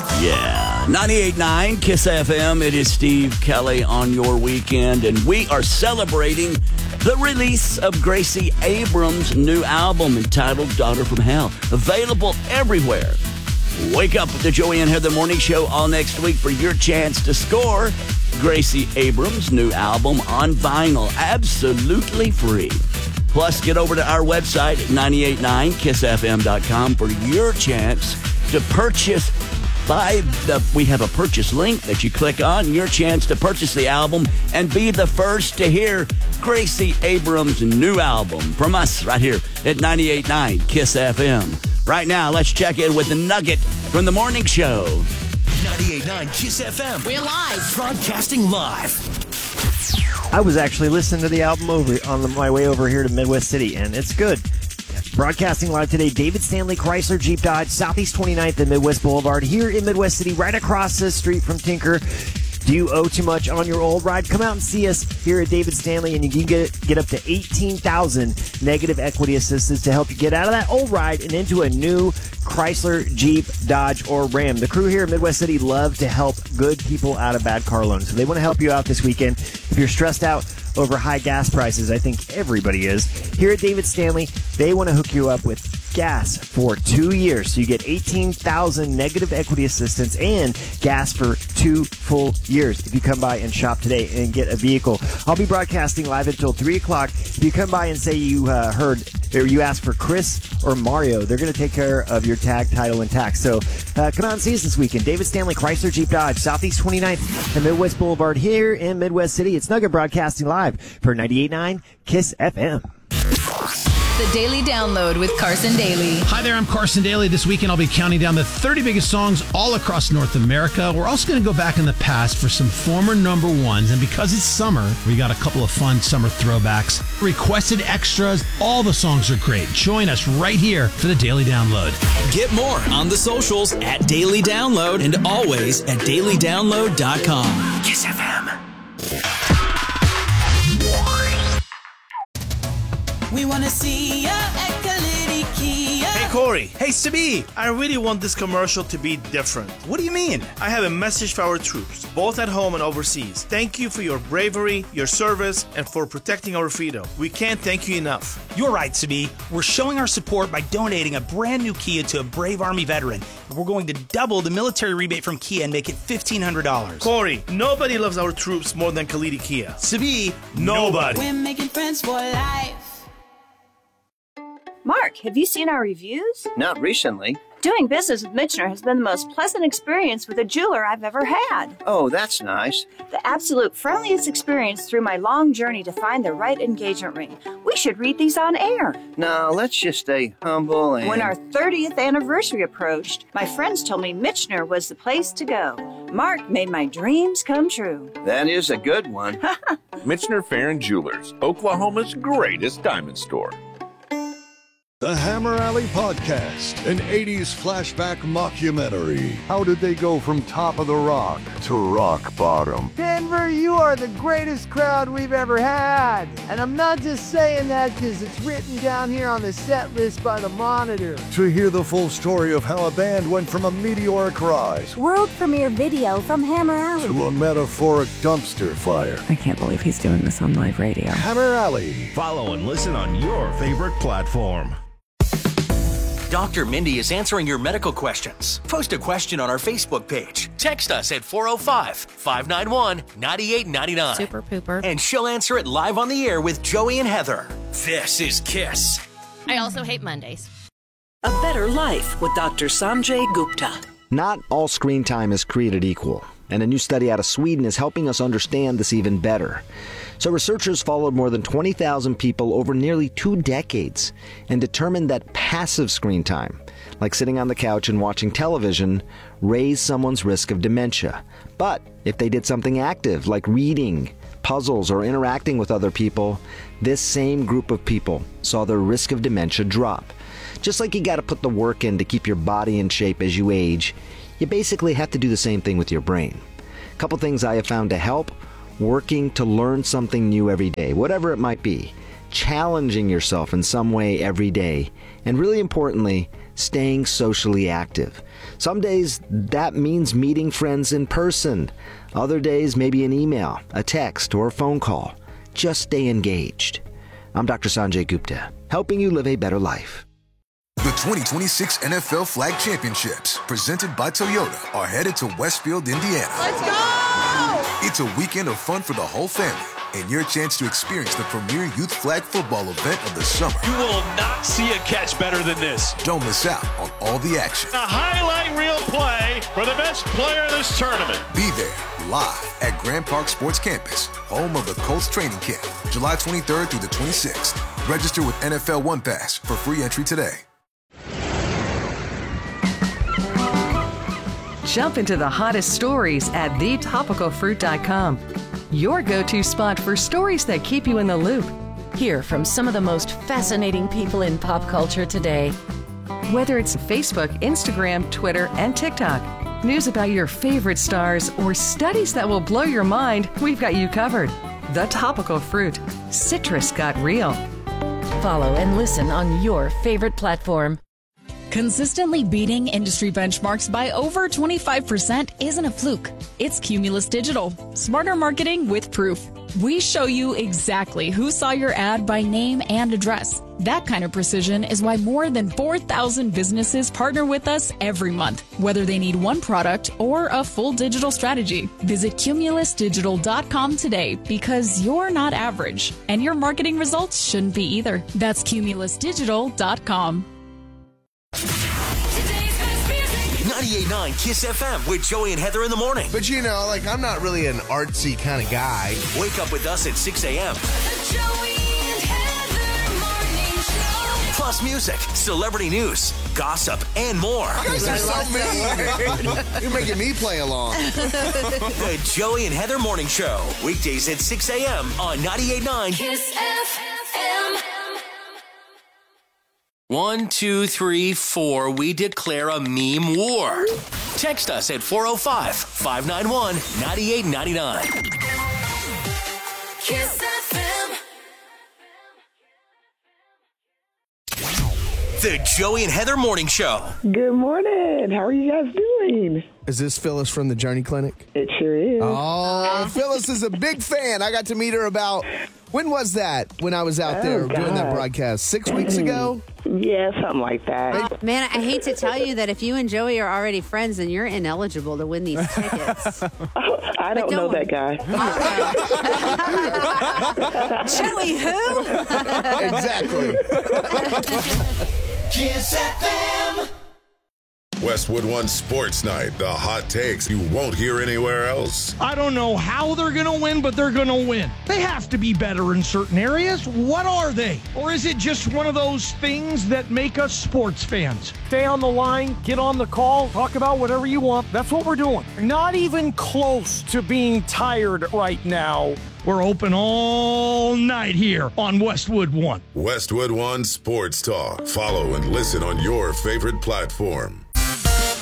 Yeah, 98.9 KISS FM. It is Steve Kelly on your weekend, and we are celebrating the release of Gracie Abrams' new album entitled Daughter from Hell. Available everywhere. Wake up with the Joey and Heather Morning Show all next week for your chance to score Gracie Abrams' new album on vinyl, absolutely free. Plus, get over to our website at 989kissfm.com for your chance to purchase. We have a purchase link that you click on, your chance to purchase the album and be the first to hear Gracie Abrams' new album from us right here at 98.9 KISS FM. Right now, let's check in with the nugget from the morning show. 98.9 KISS FM. We're live. Broadcasting live. I was actually listening to the album on my way over here to Midwest City, and it's good. Broadcasting live today, David Stanley Chrysler Jeep Dodge, Southeast 29th and Midwest Boulevard, here in Midwest City, right across the street from Tinker. Do you owe too much on your old ride? Come out and see us here at David Stanley, and you can get up to $18,000 negative equity assistance to help you get out of that old ride and into a new Chrysler, Jeep, Dodge, or Ram. The crew here in Midwest City love to help good people out of bad car loans, so they want to help you out this weekend. If you're stressed out over high gas prices, I think everybody is, here at David Stanley, they want to hook you up with gas for 2 years. So you get $18,000 negative equity assistance and gas for 2 full years if you come by and shop today and get a vehicle. I'll be broadcasting live until 3 o'clock. If you come by and say you heard or you ask for Chris or Mario, they're going to take care of your tag, title, and tax. So come out and see us this weekend. David Stanley Chrysler Jeep Dodge, Southeast 29th and Midwest Boulevard here in Midwest City. It's Nugget Broadcasting live for 98.9 KISS FM. The Daily Download with Carson Daly. Hi there, I'm Carson Daly. This weekend I'll be counting down the 30 biggest songs all across North America. We're also going to go back in the past for some former number ones. And because it's summer, we got a couple of fun summer throwbacks. Requested extras. All the songs are great. Join us right here for the Daily Download. Get more on the socials at Daily Download and always at dailydownload.com. KISS FM. We want to see ya at Kalidi Kia. Hey, Corey. Hey, Sabi. I really want this commercial to be different. What do you mean? I have a message for our troops, both at home and overseas. Thank you for your bravery, your service, and for protecting our freedom. We can't thank you enough. You're right, Sabi. We're showing our support by donating a brand new Kia to a brave Army veteran. We're going to double the military rebate from Kia and make it $1,500. Corey, nobody loves our troops more than Kalidi Kia. Sabi, nobody. We're making friends for life. Mark, have you seen our reviews? Not recently. Doing business with Michener has been the most pleasant experience with a jeweler I've ever had. Oh, that's nice. The absolute friendliest experience through my long journey to find the right engagement ring. We should read these on air. Now, let's just stay humble and... When our 30th anniversary approached, my friends told me Michener was the place to go. Mark made my dreams come true. That is a good one. Michener Farron Jewelers, Oklahoma's greatest diamond store. The Hammer Alley Podcast, an 80s flashback mockumentary. How did they go from top of the rock to rock bottom? Denver, you are the greatest crowd we've ever had. And I'm not just saying that because it's written down here on the set list by the Monitor. To hear the full story of how a band went from a meteoric rise, world premiere video from Hammer Alley, to a metaphoric dumpster fire. I can't believe he's doing this on live radio. Hammer Alley. Follow and listen on your favorite platform. Dr. Mindy is answering your medical questions. Post a question on our Facebook page. Text us at 405-591-9899. Super pooper. And she'll answer it live on the air with Joey and Heather. This is KISS. I also hate Mondays. A better life with Dr. Sanjay Gupta. Not all screen time is created equal, and a new study out of Sweden is helping us understand this even better. So researchers followed more than 20,000 people over nearly 2 decades and determined that passive screen time, like sitting on the couch and watching television, raised someone's risk of dementia. But if they did something active, like reading, puzzles, or interacting with other people, this same group of people saw their risk of dementia drop. Just like you got to put the work in to keep your body in shape as you age, you basically have to do the same thing with your brain. A couple things I have found to help: working to learn something new every day, whatever it might be, challenging yourself in some way every day, and really importantly, staying socially active. Some days that means meeting friends in person. Other days, maybe an email, a text, or a phone call. Just stay engaged. I'm Dr. Sanjay Gupta, helping you live a better life. The 2026 NFL Flag Championships, presented by Toyota, are headed to Westfield, Indiana. Let's go! It's a weekend of fun for the whole family and your chance to experience the premier youth flag football event of the summer. You will not see a catch better than this. Don't miss out on all the action. A highlight reel play for the best player in this tournament. Be there live at Grand Park Sports Campus, home of the Colts training camp, July 23rd through the 26th. Register with NFL One Pass for free entry today. Jump into the hottest stories at thetopicalfruit.com. Your go-to spot for stories that keep you in the loop. Hear from some of the most fascinating people in pop culture today. Whether it's Facebook, Instagram, Twitter, and TikTok, news about your favorite stars, or studies that will blow your mind, we've got you covered. The Topical Fruit. Citrus got real. Follow and listen on your favorite platform. Consistently beating industry benchmarks by over 25% isn't a fluke. It's Cumulus Digital. Smarter marketing with proof. We show you exactly who saw your ad by name and address. That kind of precision is why more than 4,000 businesses partner with us every month, whether they need one product or a full digital strategy. Visit cumulusdigital.com today because you're not average, and your marketing results shouldn't be either. That's cumulusdigital.com. 98.9 KISS FM with Joey and Heather in the morning. But you know, like, I'm not really an artsy kind of guy. Wake up with us at 6 a.m. The Joey and Heather Morning Show. Plus music, celebrity news, gossip, and more. You guys are so mean. You're making me play along. The Joey and Heather Morning Show. Weekdays at 6 a.m. on 98.9 KISS FM. 1, 2, 3, 4. We declare a meme war. Text us at 405-591-9899. KISS FM. The Joey and Heather Morning Show. Good morning. How are you guys doing? Is this Phyllis from the Journey Clinic? It sure is. Oh, Phyllis is a big fan. I got to meet her about, when was that? When I was out there doing that broadcast? 6 weeks ago? Yeah, something like that. Man, I hate to tell you that if you and Joey are already friends, then you're ineligible to win these tickets. I don't know that guy. Joey who? Exactly. KISS FM. Westwood One Sports Night, the hot takes you won't hear anywhere else. I don't know how they're going to win, but they're going to win. They have to be better in certain areas. What are they? Or is it just one of those things that make us sports fans? Stay on the line, get on the call, talk about whatever you want. That's what we're doing. Not even close to being tired right now. We're open all night here on Westwood One. Westwood One Sports Talk. Follow and listen on your favorite platform.